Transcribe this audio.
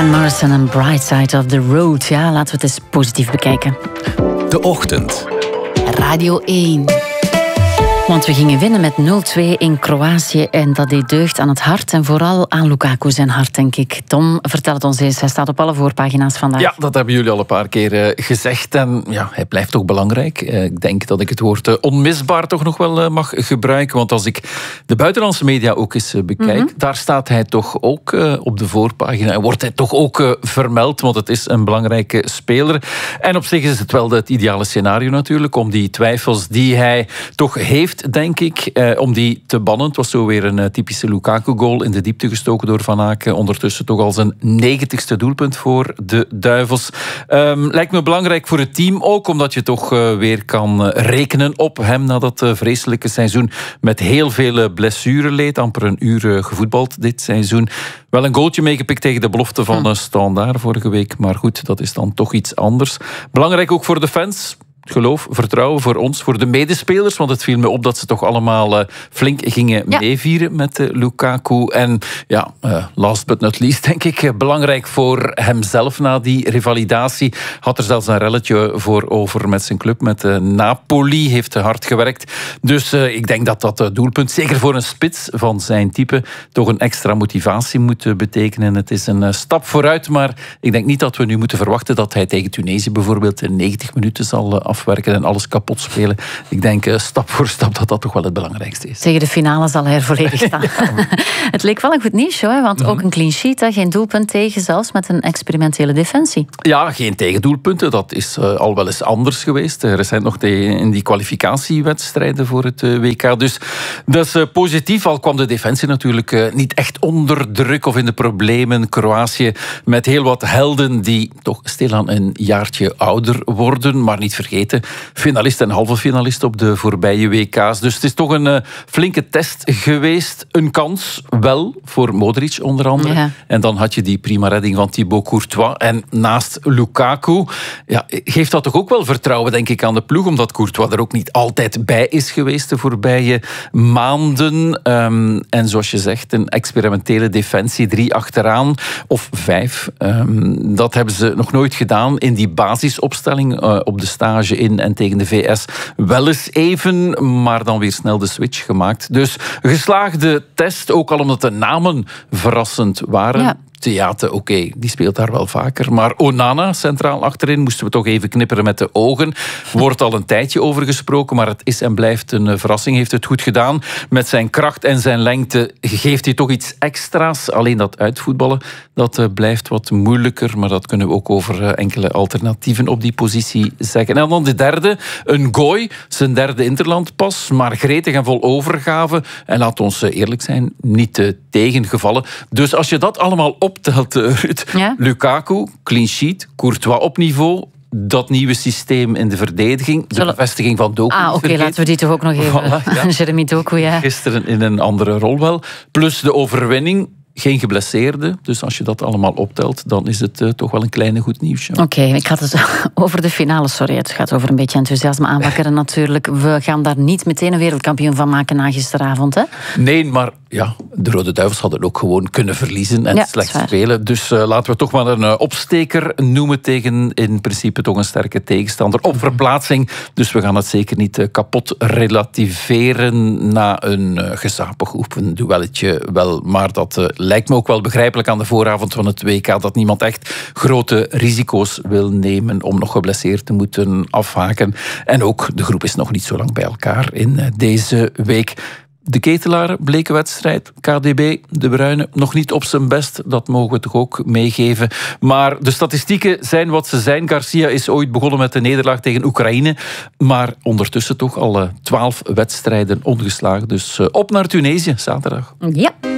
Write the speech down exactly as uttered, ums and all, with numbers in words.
Van Morrison en Bright Side of the Road. Ja, laten we het eens positief bekijken. De Ochtend. Radio één. Want we gingen winnen met nul twee in Kroatië en dat deed deugd aan het hart en vooral aan Lukaku zijn hart, denk ik. Tom, vertel het ons eens. Hij staat op alle voorpagina's vandaag. Ja, dat hebben jullie al een paar keer uh, gezegd. En ja, hij blijft toch belangrijk. Uh, ik denk dat ik het woord uh, onmisbaar toch nog wel uh, mag gebruiken. Want als ik de buitenlandse media ook eens uh, bekijk, mm-hmm. daar staat hij toch ook uh, op de voorpagina. En wordt hij toch ook uh, vermeld, want het is een belangrijke speler. En op zich is het wel het ideale scenario natuurlijk, om die twijfels die hij toch heeft, denk ik, eh, om die te bannen. Het was zo weer een uh, typische Lukaku-goal in de diepte gestoken door Van Aken. Ondertussen toch al zijn negentigste doelpunt voor de Duivels. Um, lijkt me belangrijk voor het team ook, omdat je toch uh, weer kan uh, rekenen op hem na dat uh, vreselijke seizoen met heel veel blessureleed. Amper een uur uh, gevoetbald dit seizoen. Wel een goaltje meegepikt tegen de belofte van uh, Standaard vorige week. Maar goed, dat is dan toch iets anders. Belangrijk ook voor de fans. Geloof, vertrouwen voor ons, voor de medespelers. Want het viel me op dat ze toch allemaal uh, flink gingen ja. meevieren met uh, Lukaku. En ja, uh, last but not least, denk ik, uh, belangrijk voor hemzelf na die revalidatie. Had er zelfs een relletje voor over met zijn club, met uh, Napoli. Heeft uh, hard gewerkt. Dus uh, ik denk dat dat uh, doelpunt, zeker voor een spits van zijn type, toch een extra motivatie moet uh, betekenen. Het is een uh, stap vooruit, maar ik denk niet dat we nu moeten verwachten dat hij tegen Tunesië bijvoorbeeld in negentig minuten zal uh, afwerken en alles kapot spelen. Ik denk uh, stap voor stap dat dat toch wel het belangrijkste is. Tegen de finale zal hij er volledig staan. Ja. Het leek wel een goed nieuws, hoor, want mm-hmm. ook een clean sheet, hè, geen doelpunt tegen, zelfs met een experimentele defensie. Ja, geen tegendoelpunten. Dat is uh, al wel eens anders geweest. Uh, recent nog de, in die kwalificatiewedstrijden voor het uh, W K. Dus dat is uh, positief. Al kwam de defensie natuurlijk uh, niet echt onder druk of in de problemen. Kroatië met heel wat helden die toch stilaan een jaartje ouder worden, maar niet vergeten. Finalist en halve finalist op de voorbije W K's. Dus het is toch een uh, flinke test geweest. Een kans, wel, voor Modric onder andere. Ja. En dan had je die prima redding van Thibaut Courtois. En naast Lukaku, ja, geeft dat toch ook wel vertrouwen, denk ik, aan de ploeg. Omdat Courtois er ook niet altijd bij is geweest de voorbije maanden. Um, en zoals je zegt, een experimentele defensie, drie achteraan of vijf. Um, dat hebben ze nog nooit gedaan in die basisopstelling uh, op de stage in en tegen de V S wel eens even, maar dan weer snel de switch gemaakt. Dus geslaagde test, ook al omdat de namen verrassend waren. Ja. Theate, oké, okay, die speelt daar wel vaker. Maar Onana, centraal achterin, moesten we toch even knipperen met de ogen. Wordt al een tijdje over gesproken, maar het is en blijft een verrassing. Heeft het goed gedaan. Met zijn kracht en zijn lengte geeft hij toch iets extra's. Alleen dat uitvoetballen, dat uh, blijft wat moeilijker. Maar dat kunnen we ook over uh, enkele alternatieven op die positie zeggen. En dan de derde, een Gooi. Zijn derde interland pas, maar gretig en vol overgave. En laat ons uh, eerlijk zijn, niet uh, tegengevallen. Dus als je dat allemaal op optelt, Ruud. Ja? Lukaku, clean sheet, Courtois op niveau, dat nieuwe systeem in de verdediging, de Zullen... bevestiging van Doku. Ah, oké, okay, laten we die toch ook nog even... Voilà, ja. Jeremy Doku, ja. Gisteren in een andere rol wel. Plus de overwinning. Geen geblesseerden, dus als je dat allemaal optelt, dan is het uh, toch wel een kleine goed nieuwsje. Oké, okay, ik had het over de finale, sorry, het gaat over een beetje enthousiasme aanwakkeren natuurlijk. We gaan daar niet meteen een wereldkampioen van maken na gisteravond, hè? Nee, maar ja, de Rode Duivels hadden ook gewoon kunnen verliezen en ja, slecht spelen. Dus uh, laten we toch maar een uh, opsteker noemen tegen in principe toch een sterke tegenstander. Op verplaatsing, dus we gaan het zeker niet uh, kapot relativeren na een uh, gezapig oefenduelletje wel, maar dat uh, lijkt me ook wel begrijpelijk aan de vooravond van het W K dat niemand echt grote risico's wil nemen om nog geblesseerd te moeten afhaken. En ook, de groep is nog niet zo lang bij elkaar in deze week. De Ketelaren, bleke wedstrijd. K D B, De Bruyne, nog niet op zijn best. Dat mogen we toch ook meegeven. Maar de statistieken zijn wat ze zijn. Garcia is ooit begonnen met de nederlaag tegen Oekraïne. Maar ondertussen toch al twaalf wedstrijden ongeslagen. Dus op naar Tunesië, zaterdag. Ja.